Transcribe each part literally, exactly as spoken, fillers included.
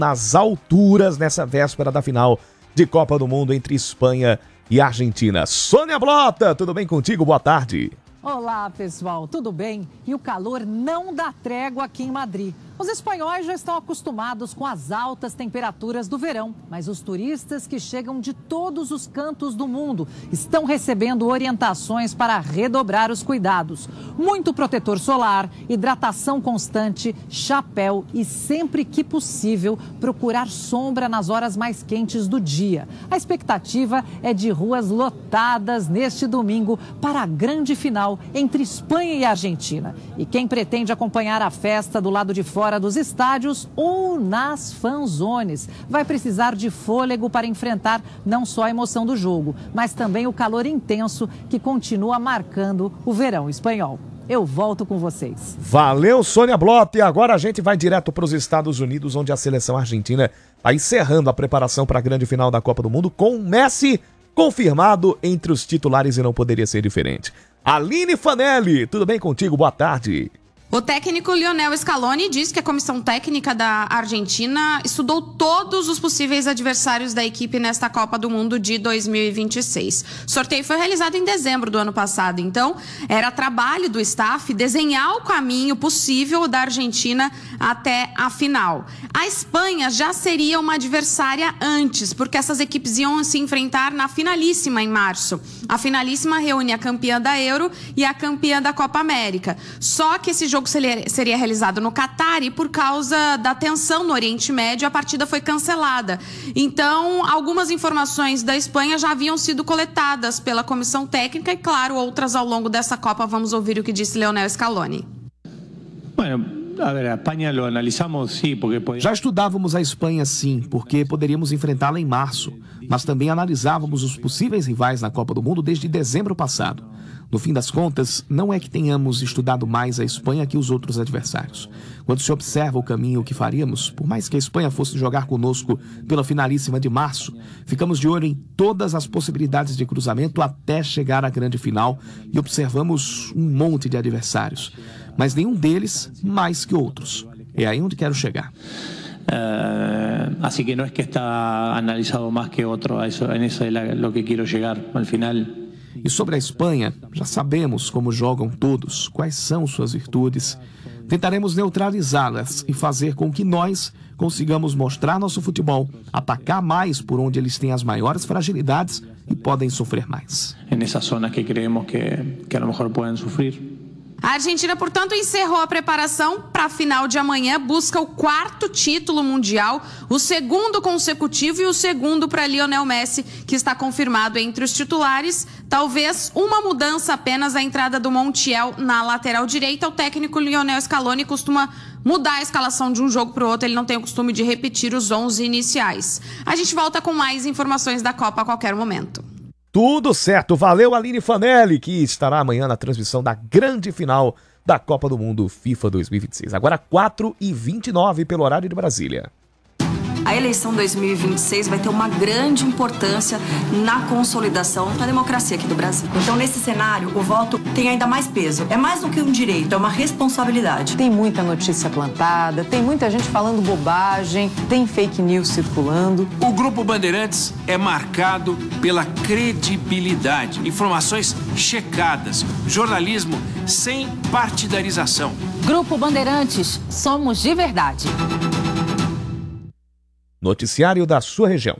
nas alturas nessa véspera da final de Copa do Mundo entre Espanha e Argentina. Sônia Blota, tudo bem contigo? Boa tarde. Olá, pessoal, tudo bem? E o calor não dá trégua aqui em Madrid. Os espanhóis já estão acostumados com as altas temperaturas do verão, mas os turistas que chegam de todos os cantos do mundo estão recebendo orientações para redobrar os cuidados. Muito protetor solar, hidratação constante, chapéu e, sempre que possível, procurar sombra nas horas mais quentes do dia. A expectativa é de ruas lotadas neste domingo para a grande final entre Espanha e Argentina. E quem pretende acompanhar a festa do lado de fora dos estádios ou nas fanzones vai precisar de fôlego para enfrentar não só a emoção do jogo, mas também o calor intenso que continua marcando o verão espanhol. Eu volto com vocês. Valeu, Sônia Blota. E agora a gente vai direto para os Estados Unidos, onde a seleção argentina está encerrando a preparação para a grande final da Copa do Mundo com o Messi confirmado entre os titulares e não poderia ser diferente. Aline Fanelli, tudo bem contigo? Boa tarde. O técnico Lionel Scaloni diz que a comissão técnica da Argentina estudou todos os possíveis adversários da equipe nesta Copa do Mundo de dois mil e vinte e seis. O sorteio foi realizado em dezembro do ano passado, então era trabalho do staff desenhar o caminho possível da Argentina até a final. A Espanha já seria uma adversária antes, porque essas equipes iam se enfrentar na finalíssima em março. A finalíssima reúne a campeã da Euro e a campeã da Copa América. Só que esse jogo seria, seria realizado no Catar e por causa da tensão no Oriente Médio, a partida foi cancelada. Então, algumas informações da Espanha já haviam sido coletadas pela comissão técnica e, claro, outras ao longo dessa Copa. Vamos ouvir o que disse Lionel Scaloni. Bueno, a ver, a Espanha lo analisamos, sim, porque pode... Já estudávamos a Espanha, sim, porque poderíamos enfrentá-la em março, mas também analisávamos os possíveis rivais na Copa do Mundo desde dezembro passado. No fim das contas, não é que tenhamos estudado mais a Espanha que os outros adversários. Quando se observa o caminho que faríamos, por mais que a Espanha fosse jogar conosco pela finalíssima de março, ficamos de olho em todas as possibilidades de cruzamento até chegar à grande final e observamos um monte de adversários, mas nenhum deles mais que outros. É aí onde quero chegar. Uh, así que no es que está analizado más que otro, a eso, en eso es la, lo que quiero llegar al final. E sobre a Espanha, já sabemos como jogam todos, quais são suas virtudes. Tentaremos neutralizá-las e fazer com que nós consigamos mostrar nosso futebol, atacar mais por onde eles têm as maiores fragilidades e podem sofrer mais. En esas zonas que creemos que, que a lo mejor pueden sufrir. A Argentina, portanto, encerrou a preparação para a final de amanhã, busca o quarto título mundial, o segundo consecutivo e o segundo para Lionel Messi, que está confirmado entre os titulares. Talvez uma mudança apenas, a entrada do Montiel na lateral direita. O técnico Lionel Scaloni costuma mudar a escalação de um jogo para o outro, ele não tem o costume de repetir os onze iniciais. A gente volta com mais informações da Copa a qualquer momento. Tudo certo, valeu Aline Fanelli, que estará amanhã na transmissão da grande final da Copa do Mundo FIFA dois mil e vinte e seis. Agora quatro e vinte e nove pelo horário de Brasília. A eleição dois mil e vinte e seis vai ter uma grande importância na consolidação da democracia aqui do Brasil. Então, nesse cenário, o voto tem ainda mais peso. É mais do que um direito, é uma responsabilidade. Tem muita notícia plantada, tem muita gente falando bobagem, tem fake news circulando. O Grupo Bandeirantes é marcado pela credibilidade, informações checadas, jornalismo sem partidarização. Grupo Bandeirantes, somos de verdade. Noticiário da sua região.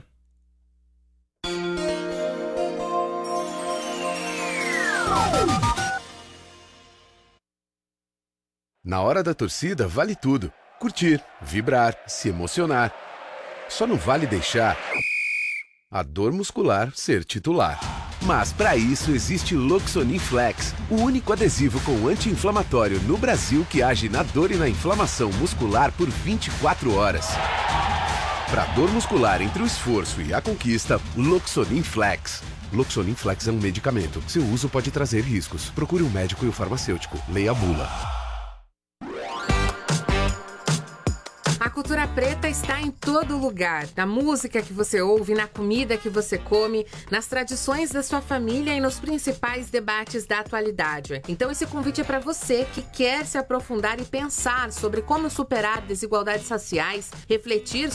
Na hora da torcida, vale tudo. Curtir, vibrar, se emocionar. Só não vale deixar a dor muscular ser titular. Mas para isso existe Loxonin Flex, o único adesivo com anti-inflamatório no Brasil que age na dor e na inflamação muscular por vinte e quatro horas. Para dor muscular entre o esforço e a conquista, Loxonin Flex. Loxonin Flex é um medicamento. Seu uso pode trazer riscos. Procure um médico e o farmacêutico. Leia a bula. A cultura preta está em todo lugar. Na música que você ouve, na comida que você come, nas tradições da sua família e nos principais debates da atualidade. Então esse convite é para você que quer se aprofundar e pensar sobre como superar desigualdades raciais, refletir